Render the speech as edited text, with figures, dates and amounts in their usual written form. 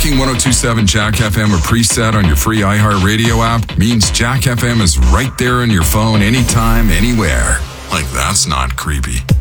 Making 1027 Jack FM a preset on your free iHeartRadio app means Jack FM is right there on your phone anytime, anywhere. Like, that's not creepy.